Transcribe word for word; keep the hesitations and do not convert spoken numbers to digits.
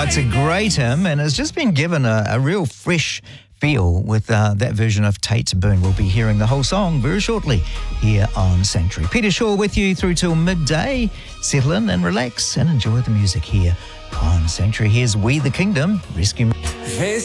Oh, it's a great hymn, and it's just been given a, a real fresh feel with uh, that version of Tate Boone. We'll be hearing the whole song very shortly here on Sanctuary. Peter Shaw with you through till midday. Settle in and relax and enjoy the music here on Sanctuary. Here's We the Kingdom, Rescue Me.